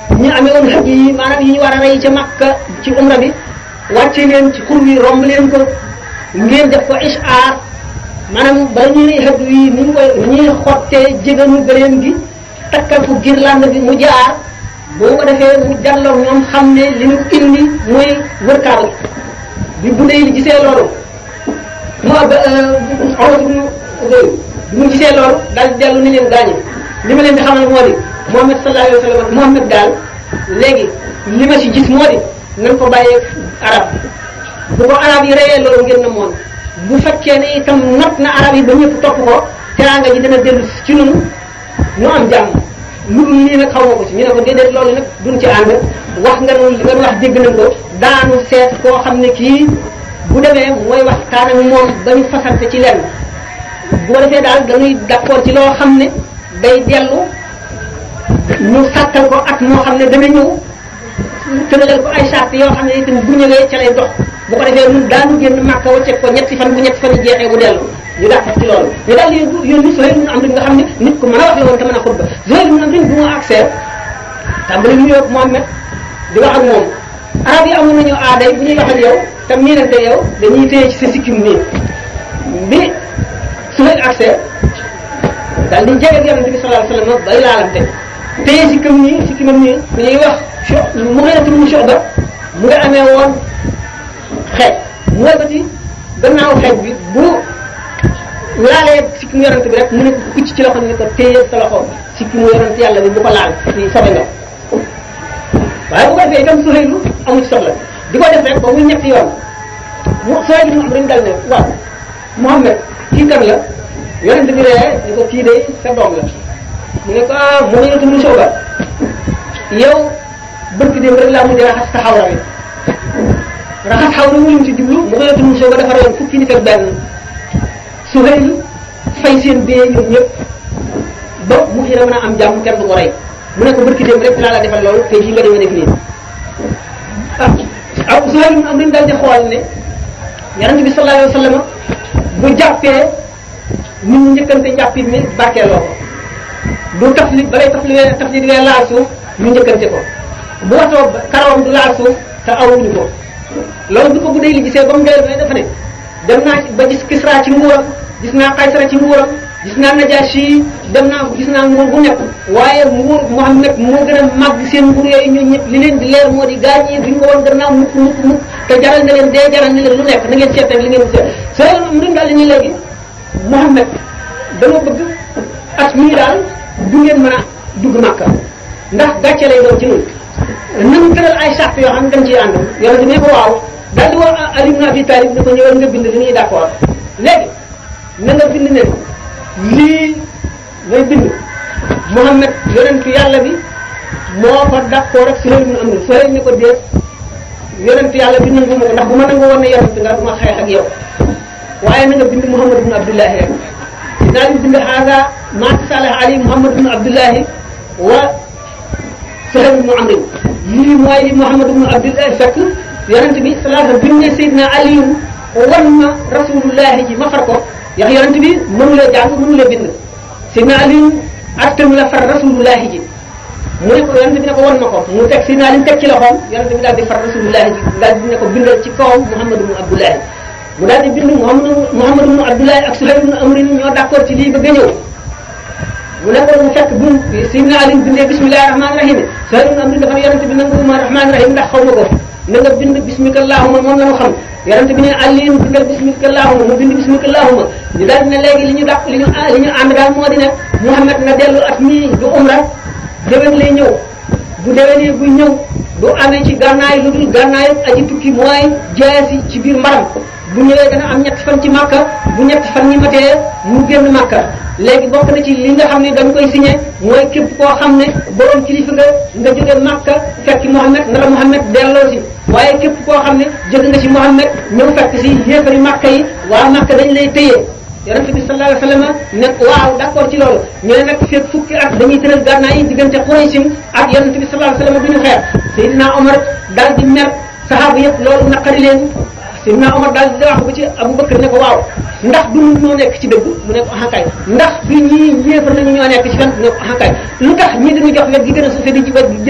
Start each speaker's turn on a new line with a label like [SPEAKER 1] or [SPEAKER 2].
[SPEAKER 1] ñu amee woon xaj yi maanaam yi ñu war a rey ca Makka ci umra bi wàcce leen ci xur wi romb leen ko ngeen def ko ishaar maanaam ba ñuy rey xaj yi ni ñu koy ñuy xottee jéganu gëléem gi takkal ko girlande bi mu jaar boo ko defee mu jàlloog ñoom xam ne li ñu indi mooy wër kaaba bi bu dee li gisee loolu bi mu gisee loolu daal di dellu ni leen gaañe li ma leen di xamal moo di Muhammad sallallahu alayhi wa sallam Muhammad daal léegi li ma si gis moo di nañ ko bàyyee arab bu ko arab yi reyee loolu ngeen na moon bu fekkee ne itam not na arab yi ba ñëpp topp ko teraanga ji dana dellu ci ñun ñu am jàmm lu dul lii nag xaw ma ko ci ñu ne ko déedéet loolu nag duñ ci ànd wax nga wax dégg nañ ko daanu seet koo xam ne kii bu demee mooy waxtaan ak moom ba ñu fasante ci lenn bu ko defee daal dañuy d'accord ci loo xam ne day dellu ñu sàkkal ko at moo xam ne dana ñëw tëralal ko ay charte yoo xam ne itam bu ñëwee ca lay dox bu ko defee ñun daanu génn Makka wacce ko ñetti fan bu ñetti fan yi jeexee bu dellu ñu d'accord ci loolu ñu daal yónni Suhayl ibn Amr nga xam ne nit ku mën a wax la woon te mën a xutba Suhayl ibn Amr bu ma accès tàmbali ñu yóbbu Muhammad di wax ak moom arab yi amoon nañu aaday bu ñuy wax ak yow te miinante yow dañuy téye ci sa sikkim nii bi Suhayl accès daal di jege Yonent bi sallallahu alayhi wasallam bay laalante téye sikkam nii sikkimam nii bu ñuy wax mu ngi tudd Shu'ba mu ngi amee woon xeej mu ngi ko ci gannaaw xeej bi bu laalee sikkimu Yonent bi rek mu ne ko kucc ci loxo ni ko téye sa loxo sikkimu Yonent yàlla bi bu ko laal ci sobe nga waaye bu ko defee itam Suhayl amu ci soxla di ko def rek ba muy ñetti yoon mu Suhayl mu am dañu dal ne waaw Muhammad kii kan la Yonent bi ree ni ko kii de sa doom la mu ne ko mu ngi tudd Shu'ba yow bërki dem rek laa mujj raxas sa xawra bi raxas xawra mu lim ci jublu mu ngi tudd Shu'ba dafa reyoon fukki nit ak benn Suhayl fay seen dee ñoom ñëpp ba mu xira mën a am jàmm kenn du ko rey mu ne ko bërki dem rek laa la defal loolu te jii nga demee def nii ah Suhayl mu am dañu daal di xool ne Yonent bi sallallahu alayhi wa sallam bu jàppee nit ñi njëkkante njàppit mi barkeeloo ko du tafli balay tafli wee laal suuf ñu njëkkante ko bu watoo karawam du laal suuf te awuñu ko loolu bi ko bu dee li gisee ba mu dee dafa ne dem naa ba gis Kisra ci nguuram gis naa Qaysara ci nguuram gis naa Najashi dem naa gis naa nguur bu nekk waaye nguur Muhammad moo gën a màgg seen nguur yooyu ñoo ñëpp li leen di leer moo di gaañ yi duñ ko woon gannaaw mukk te jaral na leen dee jaral na leen lu nekk na ngeen seet li ngeen seet soo am duñ daal li ñuy léegi Muhammad dama bëgg at mii daal du ngeen mën a dugg Makka ndax gàcce lay doon ci ñun nañu tëral ay charte yoo xam ne dañ ciy ànd Yonent bi ne ko waaw daal di wax Ali ibn Abi Talib ne ko ñëwal nga bind li ñuy d'accord léegi na nga bind ne lii ngay bind Muhammad yonentu yàlla bi moo ko d'accord ak Suhayl ibn Amr Suhayl ne ko déet yonentu yàlla bi nangu ma ko ndax bu ma nangu woon ne yonent nga du ma xeex ak yow waaye na nga bind Muhammad ibn Abdullahi rek dinaa ñu bind haada ma tasalah ali Muhammad ibn Abdullahi wa Suhayl ibn Amr lii mooy li Muhammad ibn Abdullahi fekk yonent bi sallallahu alayhi wa sallam bi mu ne Seydina Ali wan ma rasulullahi ji ma far ko yax yonent bi mënulee jàng mënulee bind Seydina Ali attam la far rasulullahi ji mu ne ko yonent bi ne ko wan ma ko mu teg Seydina Ali teg ci loxoom yonent bi daal di far rasulullahi ji daal di ne ko bindal ci kawam Muhammad ibn Abdullahi mu daal di bind Muhammad ibn Abdullahi ak Suhayl ibn Amr ñoo d'accord ci lii bëgg a ñëw mu ne ko mu fekk bu Seydina Ali bindee bismillahi rahmaani rahim Suhayl ibn Amr dafa ne yonent bi nanguma rahmaani rahim ndax xaw ma ko na nga bind bismika allahumma moom la ñu xam yonent bi ne Ali bindal bismika allahumma mu bind bismika allahumma ñu daal di ne léegi li ñu ànd daal moo di ne Muhammad na dellu at mii du umra déwén lay ñëw bu déwénee buy ñëw du amee ci gànnaay lu dul gànnaay aji tukki mooy jaasi ci biir mbaram bu ñëwee dana am ñetti fan ci Makka bu ñetti fan ñi matee mu génn Makka léegi bokk na ci li nga xam ne dañ koy signé mooy képp koo xam ne borom kilifa nga jóge Makka fekk Muhammad na la Muhammad delloo si waaye képp koo xam ne jóge nga ci Muhammad ñëw fekk si yéefari Makka yi waa Makka dañ lay téye yonent bi sallallahu alayhi wasallam ne waaw d'accord ci loolu ñu ne nag fekk fukki at dañuy tëral gànnaay yi diggante Qurayshim ak yonent bi sallallahu alayhi wasallam bi ñu xeex Seydina Omar daal di mer sahaaba yëpp loolu naqari leen Seydina Omar daal di wax ba ci Abu Bakr ne ko waaw ndax du ñoo nekk ci dëgg mu ne ko axakay ndax du ñii yéefar nañu ñoo nekk ci kan mu ne ko axakay lu tax ñii dañu jox wet gi gën a suufe di ci wet gi